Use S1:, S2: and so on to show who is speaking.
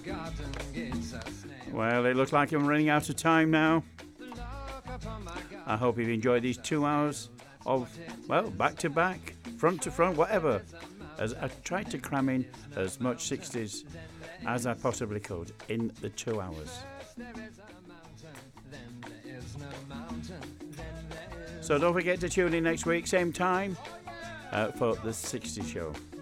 S1: Well, it looks like I'm running out of time now. I hope you've enjoyed these 2 hours of, well, back to back, front to front, whatever. As I tried to cram in as much 60s as I possibly could in the 2 hours. So don't forget to tune in next week, same time, for the 60s show.